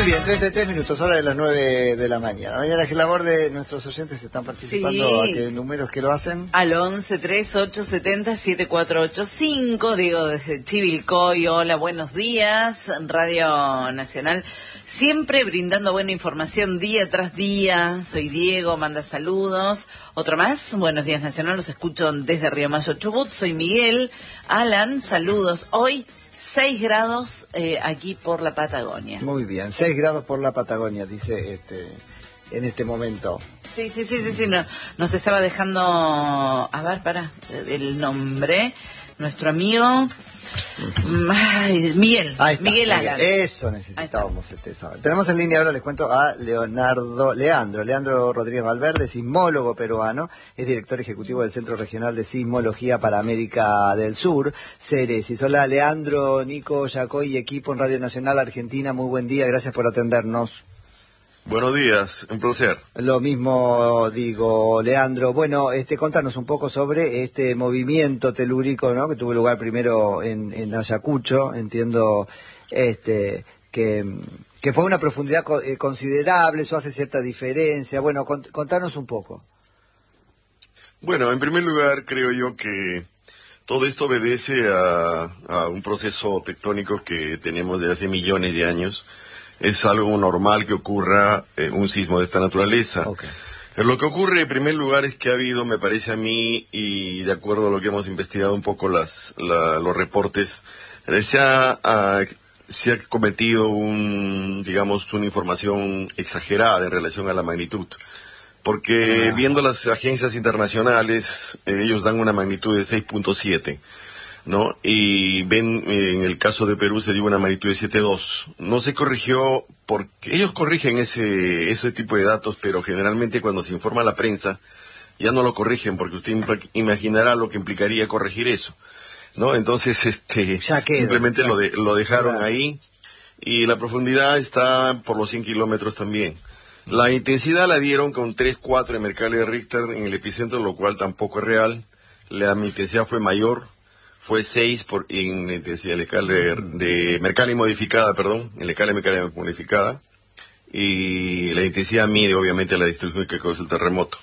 Muy bien, 33 minutos, hora de las 9 de la mañana. Mañana que laborde, nuestros oyentes están participando. Sí. ¿A qué números que lo hacen? Al 11-3870-7485, digo desde Chivilcoy, hola, buenos días, Radio Nacional, siempre brindando buena información día tras día. Soy Diego, manda saludos. Otro más, buenos días Nacional, los escucho desde Río Mayo, Chubut. Soy Miguel, Alan, saludos. Hoy 6 grados aquí por la Patagonia. Muy bien, 6 grados por la Patagonia, dice en este momento. Sí, no, nos estaba dejando, a ver, el nombre, nuestro amigo Miguel, Ahí está, Miguel Alan. Eso necesitábamos saber. Tenemos en línea ahora, les cuento, a Leandro Rodríguez Valverde, sismólogo peruano, es director ejecutivo del Centro Regional de Sismología para América del Sur, Ceresis. Hola Leandro, Nico, Yacoy y equipo en Radio Nacional Argentina, muy buen día, gracias por atendernos. Buenos días, un placer. Lo mismo digo, Leandro. Bueno, contanos un poco sobre este movimiento telúrico, ¿no? Que tuvo lugar primero en Ayacucho, entiendo, que fue una profundidad considerable, eso hace cierta diferencia. Bueno, contanos un poco. Bueno, en primer lugar, creo yo que todo esto obedece a un proceso tectónico que tenemos desde hace millones de años. Es algo normal que ocurra un sismo de esta naturaleza. Okay. Pero lo que ocurre en primer lugar es que ha habido, me parece a mí, y de acuerdo a lo que hemos investigado un poco los reportes, se ha cometido una información exagerada en relación a la magnitud. Porque viendo las agencias internacionales, ellos dan una magnitud de 6.7. ¿no? Y ven, en el caso de Perú se dio una magnitud de 7.2. No se corrigió porque ellos corrigen ese tipo de datos, pero generalmente cuando se informa a la prensa ya no lo corrigen porque usted imaginará lo que implicaría corregir eso, ¿no? Entonces, simplemente lo dejaron ahí y la profundidad está por los 100 kilómetros también. La intensidad la dieron con 3.4 en Mercalli de Richter en el epicentro, lo cual tampoco es real. La intensidad fue mayor. Fue 6 en intensidad de Mercalli modificada, en Mercalli modificada. Y la intensidad mide, obviamente, la distribución que causa el terremoto.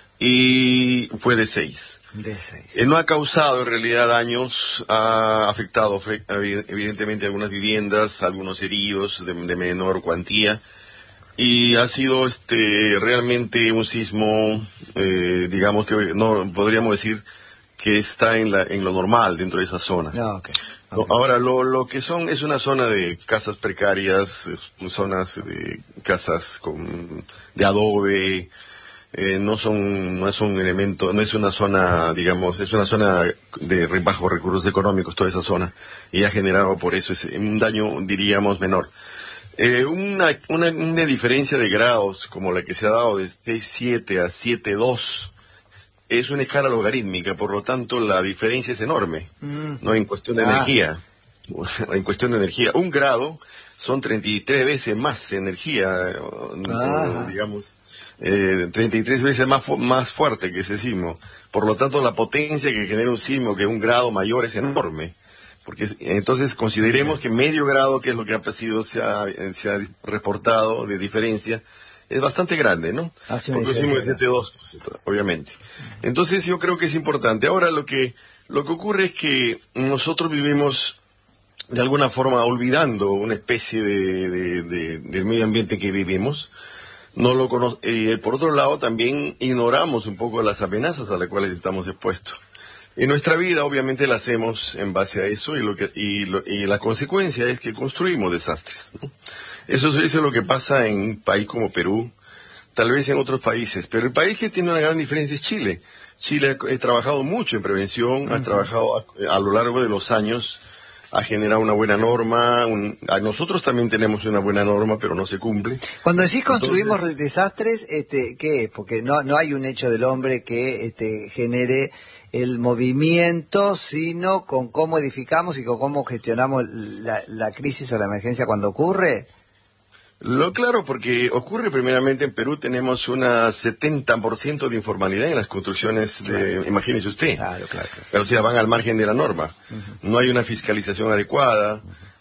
Y fue de 6. No ha causado, en realidad, daños. Ha afectado, evidentemente, algunas viviendas, algunos heridos de menor cuantía. Y ha sido realmente un sismo, digamos que no podríamos decir que está en lo normal dentro de esa zona. Okay. Ahora, lo que es una zona de casas precarias, zonas de casas de adobe, no es una zona, digamos, es una zona de bajos recursos económicos, toda esa zona, y ha generado por eso un daño, diríamos, menor. Una diferencia de grados, como la que se ha dado de 6.7 a 7.2, es una escala logarítmica, por lo tanto la diferencia es enorme, ¿no? En cuestión de energía. En cuestión de energía, 1 grado son 33 veces más energía, digamos, 33 veces más fuerte que ese sismo. Por lo tanto, la potencia que genera un sismo que es 1 grado mayor es enorme. Porque entonces consideremos que medio grado, que es lo que se ha reportado de diferencia, es bastante grande, ¿no? Porque hicimos el 7.2, obviamente. Entonces yo creo que es importante. Ahora lo que ocurre es que nosotros vivimos de alguna forma olvidando una especie del medio ambiente que vivimos. Por otro lado, también ignoramos un poco las amenazas a las cuales estamos expuestos. En nuestra vida, obviamente, la hacemos en base a eso y la consecuencia es que construimos desastres, ¿no? Eso es lo que pasa en un país como Perú, tal vez en otros países, pero el país que tiene una gran diferencia es Chile. Chile ha trabajado mucho en prevención, ha trabajado a lo largo de los años, ha generado una buena norma, nosotros también tenemos una buena norma, pero no se cumple. Cuando decís construimos desastres, ¿qué es? Porque no hay un hecho del hombre que genere el movimiento, sino con cómo edificamos y con cómo gestionamos la crisis o la emergencia cuando ocurre. Claro, porque ocurre primeramente en Perú, tenemos un 70% de informalidad en las construcciones imagínese usted. Claro. O sea, van al margen de la norma. No hay una fiscalización adecuada.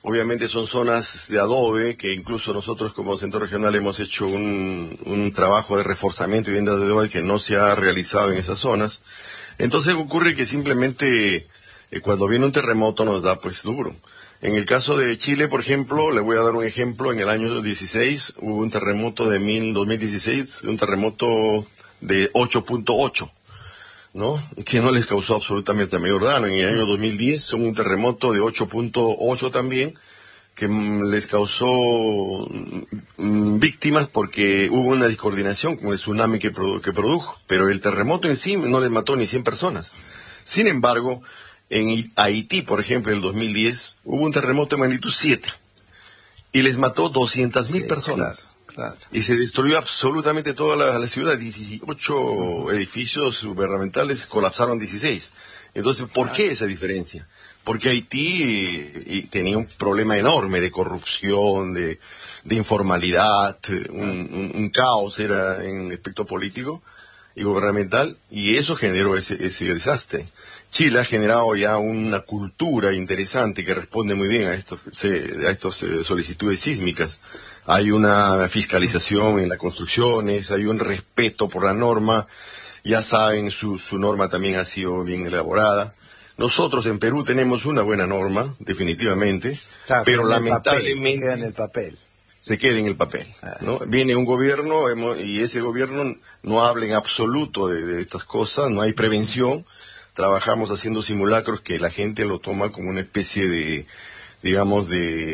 Obviamente son zonas de adobe, que incluso nosotros como Centro Regional hemos hecho un trabajo de reforzamiento y vivienda de adobe que no se ha realizado en esas zonas. Entonces ocurre que simplemente cuando viene un terremoto nos da pues duro. En el caso de Chile, por ejemplo, le voy a dar un ejemplo, en el año 16 hubo un terremoto de 2016, un terremoto de 8.8. ¿no? Que no les causó absolutamente mayor daño. En el año 2010 hubo un terremoto de 8.8 también, que les causó víctimas porque hubo una descoordinación con el tsunami que produjo, pero el terremoto en sí no les mató ni 100 personas. Sin embargo, en Haití, por ejemplo, en el 2010, hubo un terremoto de magnitud 7 y les mató 200.000 personas. Claro. Y se destruyó absolutamente toda la ciudad. 18 edificios gubernamentales, colapsaron 16. Entonces, ¿por qué esa diferencia? Porque Haití tenía un problema enorme de corrupción, de informalidad, un caos era en el aspecto político y gubernamental, y eso generó ese desastre. Chile ha generado ya una cultura interesante que responde muy bien a estas solicitudes sísmicas. Hay una fiscalización en las construcciones, hay un respeto por la norma, ya saben, su norma también ha sido bien elaborada. Nosotros en Perú tenemos una buena norma, definitivamente, claro, pero lamentablemente se queda en el papel. Se queda en el papel, ¿no? Viene un gobierno y ese gobierno no habla en absoluto de estas cosas, no hay prevención. Trabajamos haciendo simulacros que la gente lo toma como una especie de, digamos,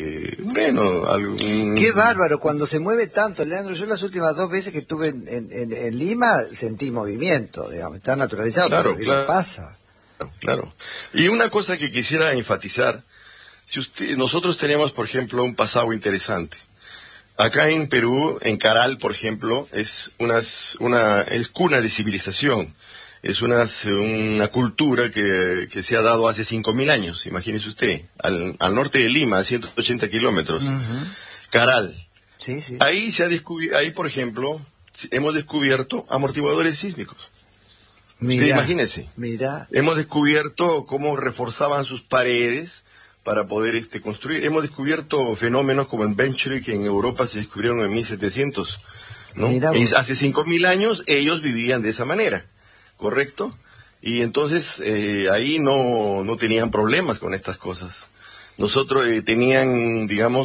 Qué bárbaro, cuando se mueve tanto, Leandro. Yo las últimas 2 veces que estuve en Lima sentí movimiento, digamos, está naturalizado, claro, pero claro, pasa. Claro. Y una cosa que quisiera enfatizar, nosotros tenemos, por ejemplo, un pasado interesante. Acá en Perú, en Caral, por ejemplo, es cuna de civilización. Es una cultura que se ha dado hace 5.000 años, imagínese usted, al norte de Lima, a 180 kilómetros. Caral. Sí, sí. Ahí por ejemplo, hemos descubierto amortiguadores sísmicos. Mira, usted imagínese. Mira. Hemos descubierto cómo reforzaban sus paredes para poder construir. Hemos descubierto fenómenos como el Venturi, que en Europa se descubrieron en 1700, ¿no? Hace 5.000 años ellos vivían de esa manera. ¿Correcto? Y entonces ahí no tenían problemas con estas cosas. Nosotros vivían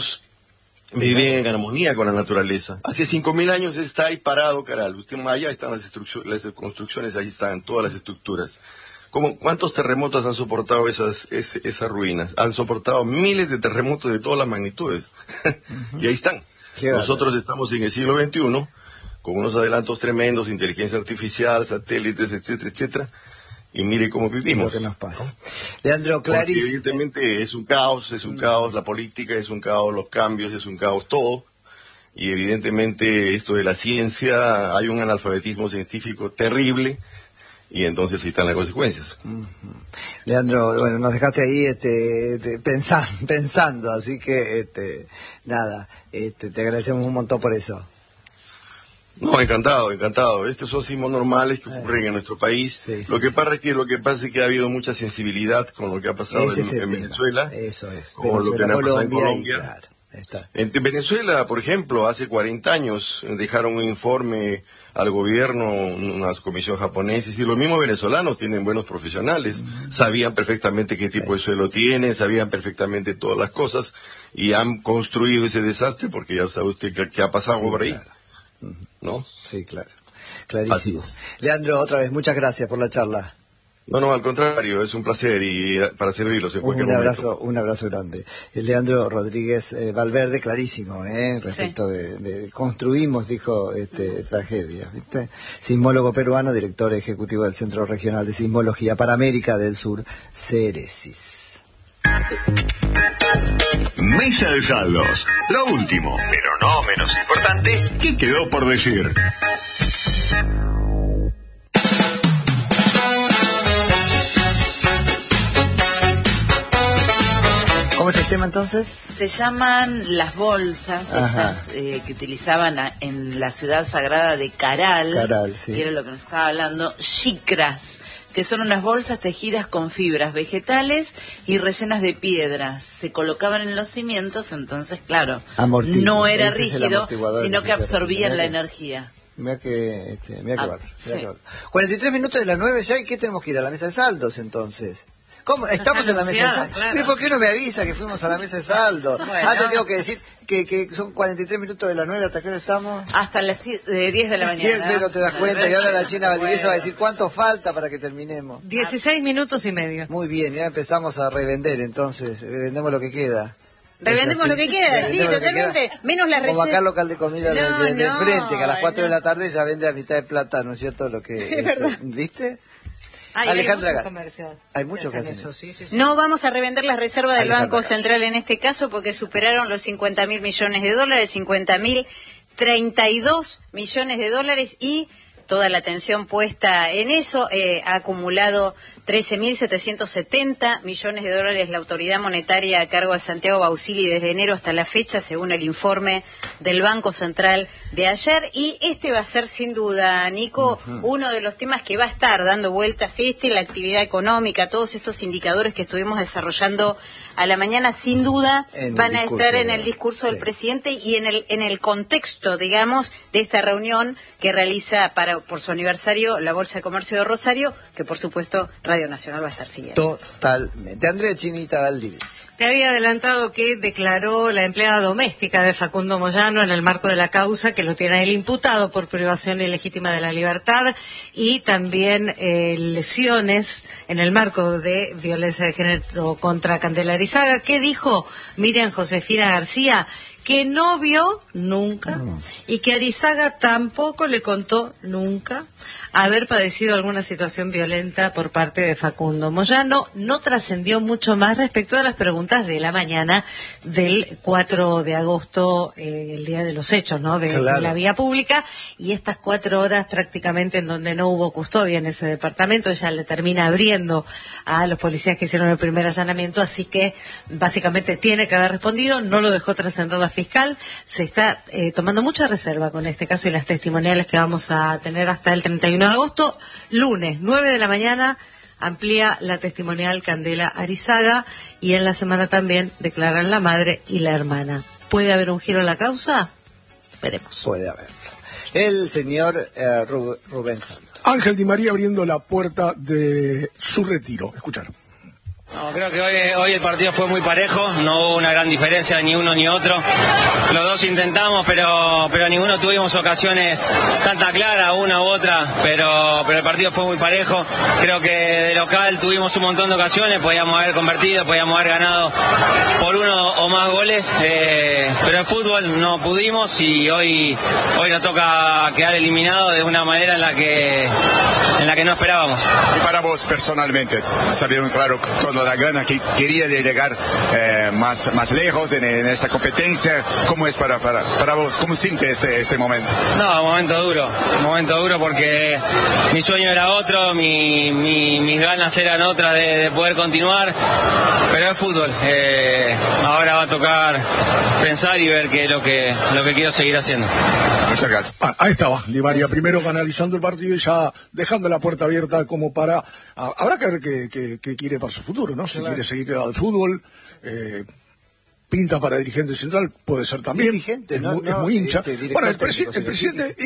en armonía con la naturaleza. Hace 5.000 años está ahí parado, Caral. Usted allá están las construcciones, ahí están todas las estructuras. ¿Cuántos terremotos han soportado esas ruinas? Han soportado miles de terremotos de todas las magnitudes. Y ahí están. Nosotros estamos en el siglo XXI, con unos adelantos tremendos, inteligencia artificial, satélites, etcétera, etcétera, y mire cómo vivimos. Lo que nos pasa. ¿No? Leandro, clarísimo. Porque evidentemente es un caos, la política es un caos, los cambios es un caos, todo, y evidentemente esto de la ciencia, hay un analfabetismo científico terrible, y entonces ahí están las consecuencias. Leandro, bueno, nos dejaste ahí pensando, así que nada, te agradecemos un montón por eso. No, encantado. Estos son sismos normales que ocurren en nuestro país. Sí, lo que pasa es que ha habido mucha sensibilidad con lo que ha pasado en Venezuela. Eso es. Con lo que ha pasado en Colombia. Claro, está. En Venezuela, por ejemplo, hace 40 años dejaron un informe al gobierno, una comisión japonesa, y los mismos venezolanos tienen buenos profesionales, sabían perfectamente qué tipo de suelo tienen, sabían perfectamente todas las cosas, y han construido ese desastre porque ya sabe usted que ha pasado por ahí. Claro. ¿No? Sí, claro. Clarísimo. Así es. Leandro, otra vez, muchas gracias por la charla. No, al contrario, es un placer y para servirlos en cualquier momento. Un abrazo grande. Leandro Rodríguez Valverde, clarísimo, respecto de construimos, dijo, tragedia, ¿viste? Sismólogo peruano, director ejecutivo del Centro Regional de Sismología para América del Sur, CERESIS. Mesa de saldos. Lo último, pero no menos importante, ¿qué quedó por decir? ¿Cómo es el tema entonces? Se llaman las bolsas estas, que utilizaban en la ciudad sagrada de Caral, Caral, sí. que era lo que nos estaba hablando, shikras, que son unas bolsas tejidas con fibras vegetales y rellenas de piedras. Se colocaban en los cimientos, entonces, claro, no era rígido, sino que absorbían la energía. Mira que bárbaro. 43 minutos de las 9 ya, ¿y qué tenemos que ir? A la mesa de saldos, entonces. ¿Cómo? Estamos en la mesa de saldo. Claro. ¿Pero por qué no me avisa que fuimos a la mesa de saldo? Bueno. Te tengo que decir que son 43 minutos de las 9, ¿hasta qué hora estamos? Hasta las 10 de la mañana. 10, pero te das cuenta, y ahora la China Valdivieso va a decir cuánto falta para que terminemos. 16 minutos y medio. Muy bien, ya empezamos a revender, entonces, revendemos lo que queda. Revendemos lo que queda, sí, totalmente. Menos la receta. Como acá el local de comida del frente, que a las 4 de la tarde ya vende a mitad de plata, ¿no es cierto? Lo que ¿viste? Alejandra, hay muchos que hacen eso. Sí. No vamos a revender las reservas del Banco Central en este caso porque superaron los 50.000 millones de dólares, 50.032 millones de dólares y toda la atención puesta en eso. Ha acumulado 13.770 millones de dólares la autoridad monetaria a cargo de Santiago Bausili desde enero hasta la fecha, según el informe del Banco Central de ayer. Y este va a ser, sin duda, Nico, uno de los temas que va a estar dando vueltas, la actividad económica, todos estos indicadores que estuvimos desarrollando a la mañana, sin duda, van a estar en el discurso del presidente y en el contexto, digamos, de esta reunión que realiza por su aniversario la Bolsa de Comercio de Rosario, que por supuesto Radio Nacional va a estar siguiendo. Totalmente. Andrea Chinita Valdivieso. Te había adelantado que declaró la empleada doméstica de Facundo Moyano en el marco de la causa que lo tiene él imputado por privación ilegítima de la libertad y también lesiones en el marco de violencia de género contra Candela Arizaga. ¿Qué dijo Miriam Josefina García? Que no vio nunca y que Arizaga tampoco le contó nunca haber padecido alguna situación violenta por parte de Facundo Moyano. No trascendió mucho más respecto a las preguntas de la mañana del 4 de agosto, el día de los hechos, ¿no? De la vía pública, y estas 4 horas prácticamente en donde no hubo custodia en ese departamento. Ella le termina abriendo a los policías que hicieron el primer allanamiento, así que básicamente tiene que haber respondido. No lo dejó trascender la fiscal. Se está tomando mucha reserva con este caso y las testimoniales que vamos a tener hasta el 31 de agosto. Lunes, 9 de la mañana, amplía la testimonial Candela Arizaga y en la semana también declaran la madre y la hermana. ¿Puede haber un giro en la causa? Veremos. Puede haberlo. El señor Rubén Santos. Ángel Di María abriendo la puerta de su retiro. Escuchar. No, creo que hoy el partido fue muy parejo, no hubo una gran diferencia ni uno ni otro. Los dos intentamos, pero ninguno tuvimos ocasiones tanta clara, una u otra, pero el partido fue muy parejo. Creo que de local tuvimos un montón de ocasiones, podíamos haber convertido, podíamos haber ganado por 1 o más goles, pero en fútbol no pudimos y hoy nos toca quedar eliminados de una manera en la que no esperábamos. Y para vos personalmente, sabieron claro toda la gana que quería de llegar más lejos en esta competencia. ¿Cómo es para vos? ¿Cómo sientes este momento? No, un momento duro porque mi sueño era otro, mis ganas eran otras de poder continuar, pero es fútbol. Ahora va a tocar pensar y ver qué es lo que quiero seguir haciendo. Muchas gracias. Ahí estaba Di María, primero analizando el partido y ya dejando la puerta abierta como para... habrá que ver qué quiere para su futuro, ¿no? Si quiere seguir al fútbol, pinta para dirigente central, puede ser también. Dirigente, es muy hincha. Bueno, el presidente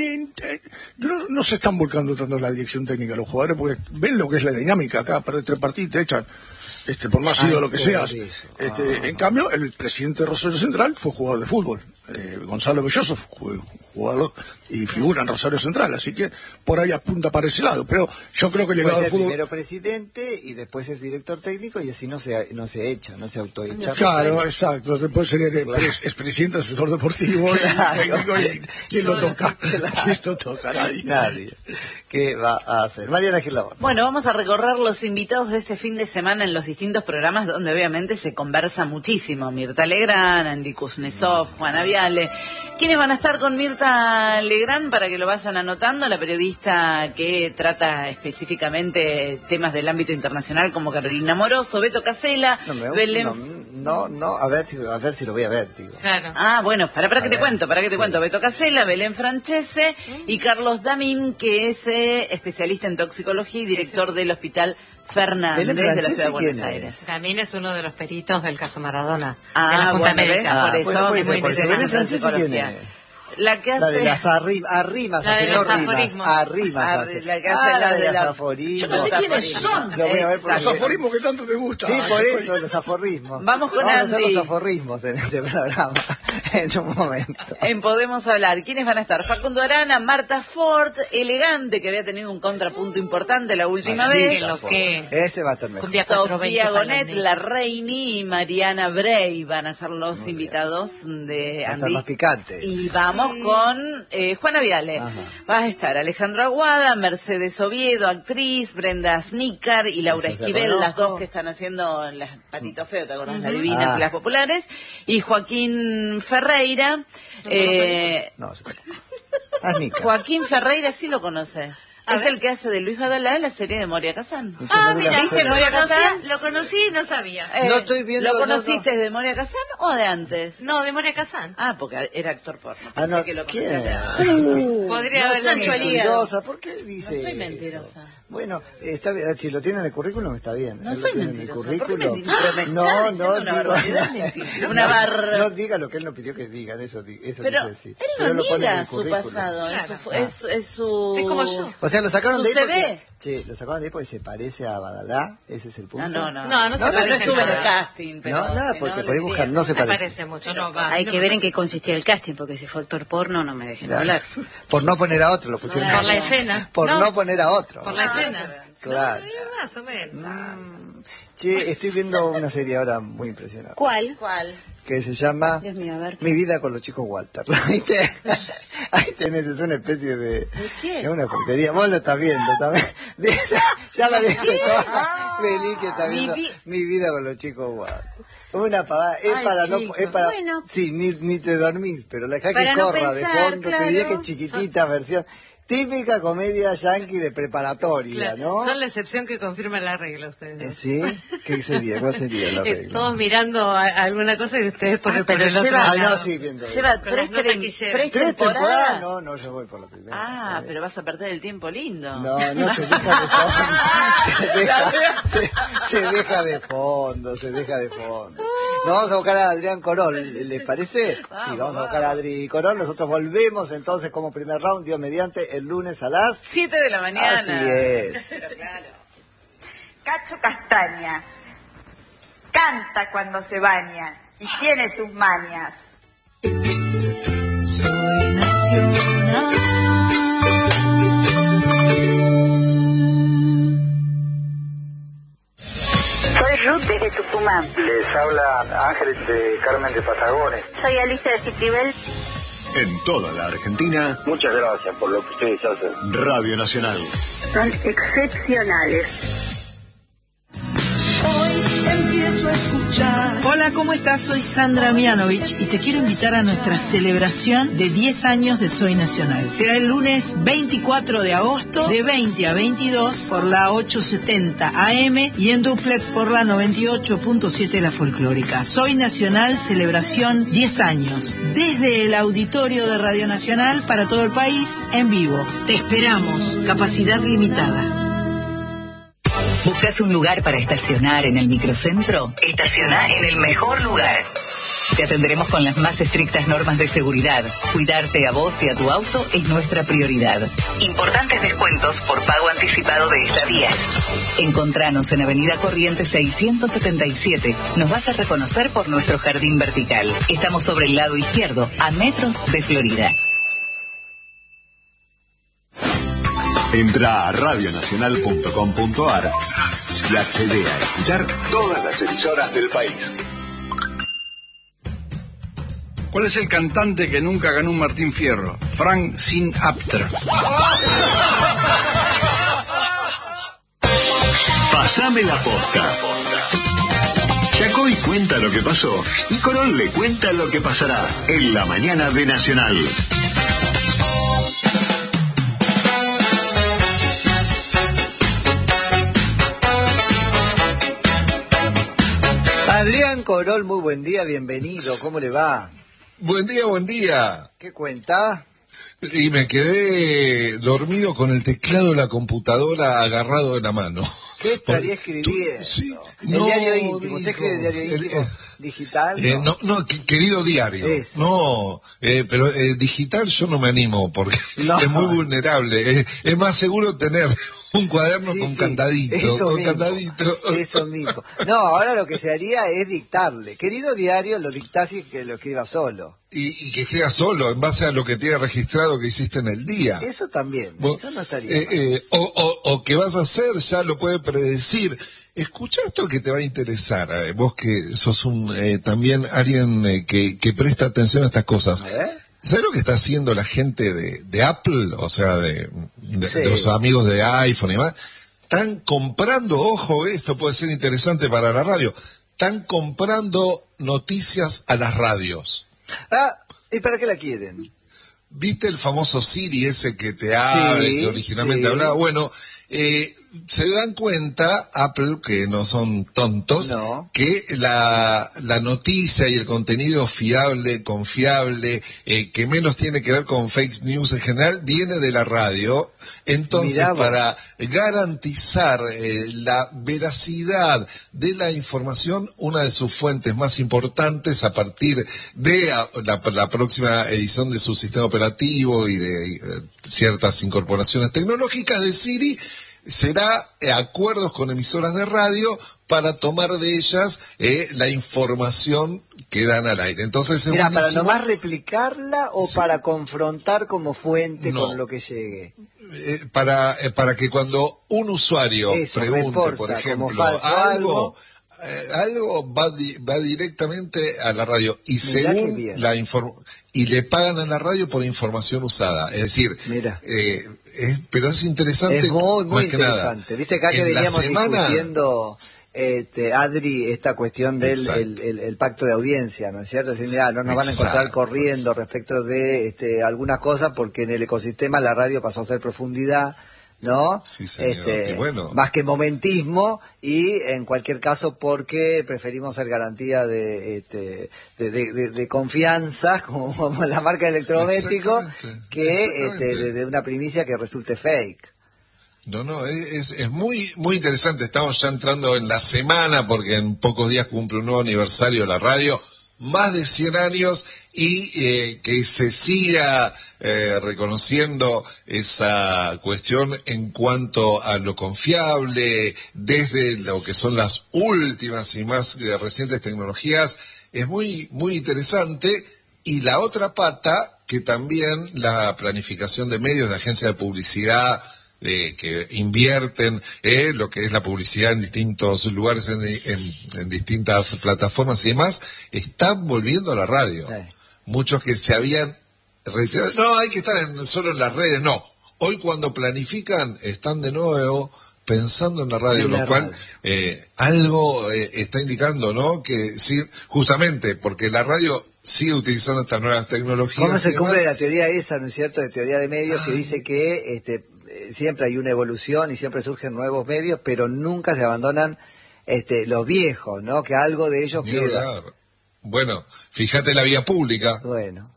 no se están volcando tanto en la dirección técnica los jugadores porque ven lo que es la dinámica acá, para 3 partidos te echan. Por más sido lo que seas. En cambio, el presidente de Rosario Central fue jugador de fútbol. Gonzalo Belloso fue jugador y figura en Rosario Central, así que por ahí apunta para ese lado. Pero yo creo que el legado del fútbol... primero presidente y después es director técnico y así no se echa, no se autoecha. Claro, exacto. Después ser es presidente, asesor deportivo y técnico. Y ¿quién lo toca? ¿Quién lo toca? Nadie. ¿Qué va a hacer? Mariana Gilabón. Bueno, vamos a recorrer los invitados de este fin de semana en los distintos programas donde obviamente se conversa muchísimo. Mirta Legrand, Andy Kuznetsov, Juana Viale. ¿Quiénes van a estar con Mirta Legrand? Para que lo vayan anotando, la periodista que trata específicamente temas del ámbito internacional como Carolina Moroso, Beto Casella, Belén... a ver si lo voy a ver, digo. Claro. Ah, bueno, para que te cuento. Beto Casella, Belén Francese y Carlos Damín, que es especialista en toxicología y director del Hospital Fernández de la Ciudad de Buenos Aires. También es uno de los peritos del caso Maradona. Ah, de la Junta América. por eso bueno, es muy interesante Belén Francese, la ¿quién toxicología. es? La que hace... La de las arrimas, La de hace, los no rimas, aforismos. arrimas hace. La que hace la de de las la- aforismos. Yo no sé quiénes son. Lo voy a ver por Los aforismos que tanto te gustan. Sí, por eso, los aforismos. Vamos con Vamos a hacer Andy. los aforismos en este programa, en un momento. En Podemos Hablar, ¿quiénes van a estar? Facundo Arana, Marta Ford, Elegante, que había tenido un contrapunto importante la última vez. Ese va a ser mejor. Cumbia Sofía 420 Gonet, para La Reini y Mariana Bray van a ser los invitados de Va a estar Andy. más picante. Y vamos con Juana Viale. Ajá. Va a estar Alejandro Aguada, Mercedes Oviedo, actriz, Brenda Snícar y Laura Esa se Esquivel, conozco. las dos que están haciendo las Patitos Feos, ¿te acordás? Las Divinas y las Populares. Y Joaquín Ferreira. No, se conozco. Aznica. Joaquín Ferreira sí lo conoces. Es el que hace de Luis Badalá en la serie de Moria Kazán. Ah, mira, ¿Viste lo Moria Kazán? conocí y no sabía. No estoy viendo- ¿Lo conociste de Moria Kazán o de antes? No, de Moria Kazán. Ah, porque era actor porno. Ah, Pensé no, que lo ¿quién? conocías de antes. Podría No haber seas sido. mentirosa, ¿por qué dice No soy eso? mentirosa. Bueno, está bien, si lo tiene en el currículum está bien. No Él lo soy tiene en el mentirosa. ¿Por qué currículum. mentir? Pero me No, está no, diciendo una digo- barbaridad, mentira. No diga lo que él no pidió que digan, eso Pero quise decir. él Pero no lo pone en niega el su currículum. pasado. Claro. Es su... Es como yo. O sea, lo sacaron Su de ahí porque... CV. Che, lo sacaron de ahí porque se parece a Badalá, ese es el punto. No No se pero parece no estuve en el nada. casting. Pero No, nada, si porque no, por ahí le buscar, diría. no se Se parece. parece mucho, no va. Hay que ver en qué consistía el casting, porque si fue actor porno no me dejen Claro. hablar. Por no poner a otro, lo pusieron. Por la escena. Por no poner a otro. Por la escena. Claro. Más o menos. Che, estoy viendo una serie ahora muy impresionante. ¿Cuál? ¿Cuál? Que se llama Dios mío, a ver. Mi vida con los chicos Walter. ¿Viste? Ahí tenés, es una especie de... qué? Es una porquería. Vos lo estás viendo también. Ya la viste toda. Vení que está viendo Mi vida con los chicos Walter. Una pavada, es Ay, para chico. es para, Bueno. sí, ni te dormís, pero la dejá que Para no corra de pensar, fondo, te diría que claro. es chiquitita versión, típica comedia yankee de preparatoria, Claro, ¿no? son la excepción que confirma la regla ustedes. ¿Sí? ¿Qué sería? ¿Cuál sería la regla? Todos mirando alguna cosa y ustedes por el pero otro lleva- Ah, lado. no, sí, viendo. Lleva Con las tres, notas que lleva. tres ¿Tres temporadas? temporadas. No, yo voy por la primera. Ah, pero vas a perder el tiempo lindo. No, se deja de fondo. Se deja de fondo, se deja de fondo. Nos vamos a buscar a Adrián Corol, ¿les parece? Sí, vamos a buscar a Adri Corol. Nosotros volvemos entonces como primer round, Dios mediante, el lunes a las... 7 de la mañana. Así es. Pero claro. Cacho Castaña canta cuando se baña y tiene sus mañas. Soy nacional. Soy Ruth desde Tucumán. Les habla Ángeles de Carmen de Patagones. Soy Alicia de Citibel. En toda la Argentina, Muchas gracias por lo que ustedes hacen. Radio Nacional. Son excepcionales. Hoy empiezo a escuchar. Hola, ¿cómo estás? Soy Sandra Mianovich y te quiero invitar a nuestra celebración de 10 años de Soy Nacional. Será el lunes 24 de agosto de 20 a 22 por la 870 AM y en duplex por la 98.7 La Folclórica. Soy Nacional, celebración 10 años. Desde el auditorio de Radio Nacional para todo el país en vivo. Te esperamos. Capacidad limitada. ¿Buscas un lugar para estacionar en el microcentro? Estaciona en el mejor lugar. Te atenderemos con las más estrictas normas de seguridad. Cuidarte a vos y a tu auto es nuestra prioridad. Importantes descuentos por pago anticipado de estadías. Encontranos en Avenida Corrientes 677. Nos vas a reconocer por nuestro jardín vertical. Estamos sobre el lado izquierdo, a metros de Florida. Entra a radionacional.com.ar y accede a escuchar todas las emisoras del país. ¿Cuál es el cantante que nunca ganó un Martín Fierro? Frank Sinatra. Pasame la posta. Chacoy cuenta lo que pasó y Corol le cuenta lo que pasará en la mañana de Nacional. Adrián Corol, muy buen día, bienvenido, ¿cómo le va? Buen día, buen día. ¿Qué cuenta? Y me quedé dormido con el teclado de la computadora agarrado de la mano. ¿Qué estaría escribiendo? Sí, el diario íntimo, ¿usted escribe el diario íntimo digital? No, querido diario. Eso. No, pero digital yo no me animo porque es muy vulnerable. Es más seguro tener un cuaderno con candadito. Eso mismo. No, ahora lo que se haría es dictarle. Querido diario, lo dictás y que lo escriba solo. Y que escriba solo, en base a lo que tiene registrado que hiciste en el día. Eso también, eso no estaría mal. O que vas a hacer, ya lo puede predecir. Escucha esto que te va a interesar, vos que sos también alguien que presta atención a estas cosas. ¿Sabes lo que está haciendo la gente de Apple? O sea, de los amigos de iPhone y demás. Están comprando, ojo, esto puede ser interesante para la radio, están comprando noticias a las radios. ¿Y para qué la quieren? ¿Viste el famoso Siri ese que te habla, que originalmente hablaba? Bueno, se dan cuenta, Apple, que no son tontos, que la noticia y el contenido fiable, confiable, que menos tiene que ver con fake news en general, viene de la radio. Entonces, para garantizar la veracidad de la información, una de sus fuentes más importantes a partir de la próxima edición de su sistema operativo y de ciertas incorporaciones tecnológicas de Siri, será acuerdos con emisoras de radio para tomar de ellas la información que dan al aire. Entonces, mira, para nomás replicarla o para confrontar como fuente con lo que llegue. Para que cuando un usuario pregunte, por ejemplo, algo va directamente a la radio y según y le pagan a la radio por información usada. Es decir, pero es interesante. Es muy más interesante. Que nada. Viste acá que veníamos discutiendo, Adri, esta cuestión del el pacto de audiencia, ¿no es cierto? Es decir, mira, no nos van a encontrar corriendo respecto de algunas cosas porque en el ecosistema la radio pasó a ser profundidad, ¿no? Sí, señor. Bueno. Más que momentismo, y en cualquier caso porque preferimos ser garantía de confianza, como la marca de electrodomésticos, que de una primicia que resulte fake. No, es muy muy interesante. Estamos ya entrando en la semana porque en pocos días cumple un nuevo aniversario de la radio, más de 100 años, y que se siga reconociendo esa cuestión en cuanto a lo confiable desde lo que son las últimas y más recientes tecnologías, es muy muy interesante. Y la otra pata, que también la planificación de medios, de agencias de publicidad que invierten lo que es la publicidad en distintos lugares, en distintas plataformas y demás, están volviendo a la radio. Muchos que se habían retirado, no, hay que estar solo en las redes, no. Hoy cuando planifican están de nuevo pensando en la radio, lo cual algo está indicando, ¿no? Que sí, justamente porque la radio sigue utilizando estas nuevas tecnologías. ¿Cómo se cumple la teoría esa, no es cierto, de teoría de medios, que dice que siempre hay una evolución y siempre surgen nuevos medios, pero nunca se abandonan los viejos, ¿no? Que algo de ellos queda. Bueno, fíjate la vía pública. Bueno.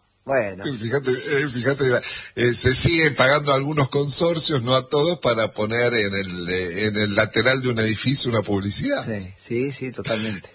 Fíjate, se siguen pagando algunos consorcios, no a todos, para poner en el lateral de un edificio una publicidad. Sí, totalmente.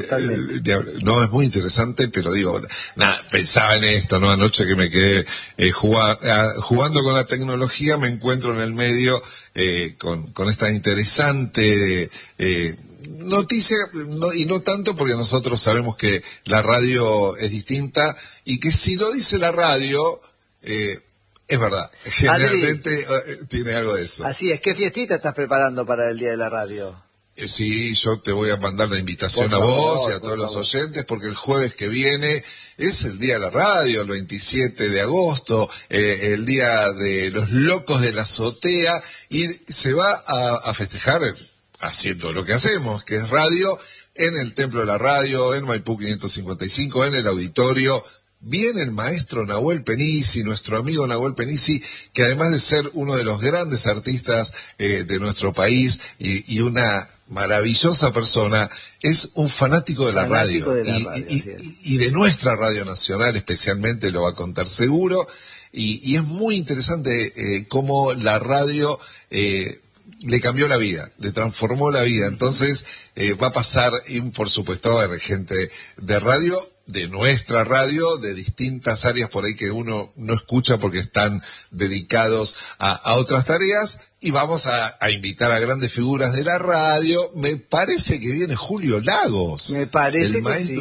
No, es muy interesante, pero digo, pensaba en esto, ¿no? Anoche que me quedé jugando con la tecnología, me encuentro en el medio con esta interesante noticia, y no tanto porque nosotros sabemos que la radio es distinta y que si lo dice la radio, es verdad, generalmente tiene algo de eso. Así es. ¿Qué fiestita estás preparando para el Día de la Radio? Sí, yo te voy a mandar la invitación a vos y a todos los oyentes, porque el jueves que viene es el Día de la Radio, el 27 de agosto, el Día de los Locos de la Azotea, y se va a festejar haciendo lo que hacemos, que es radio, en el Templo de la Radio, en Maipú 555, en el auditorio, viene el maestro Nahuel Penisi, nuestro amigo Nahuel Penisi, que además de ser uno de los grandes artistas de nuestro país y una maravillosa persona, es un fanático de la radio, y de nuestra Radio Nacional especialmente, lo va a contar seguro, y es muy interesante cómo la radio le cambió la vida, le transformó la vida. Entonces va a pasar, y por supuesto, gente de radio, de nuestra radio, de distintas áreas por ahí que uno no escucha porque están dedicados a otras tareas, y vamos a invitar a grandes figuras de la radio. Me parece que viene Julio Lagos. Me parece que sí,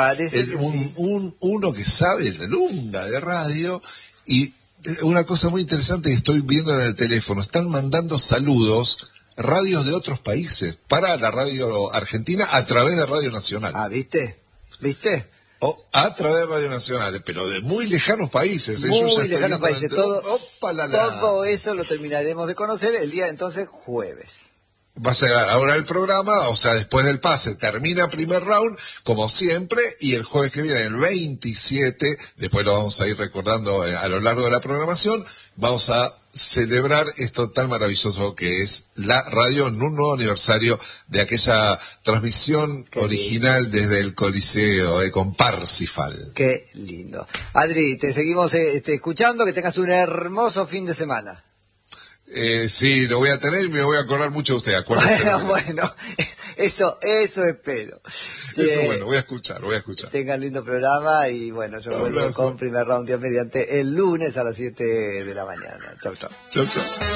uno que sabe la lunga de radio. Y una cosa muy interesante que estoy viendo en el teléfono, están mandando saludos radios de otros países para la radio argentina a través de Radio Nacional. Ah, ¿viste? A través de Radio Nacional, pero de muy lejanos países. Muy lejanos países. Todo eso lo terminaremos de conocer el día entonces jueves. Va a ser ahora el programa, o sea, después del pase, termina primer round, como siempre, y el jueves que viene, el 27, después lo vamos a ir recordando a lo largo de la programación, vamos a celebrar esto tan maravilloso que es la radio en un nuevo aniversario de aquella transmisión original desde el Coliseo con Parsifal. Qué lindo. Adri, te seguimos escuchando, que tengas un hermoso fin de semana. Sí, lo voy a tener y me voy a acordar mucho de usted, acuérdese. Bueno, eso espero. Sí, eso bueno, voy a escuchar. Tengan lindo programa y bueno, yo vuelvo con primer round Dios mediante el lunes a las 7 de la mañana. Chau.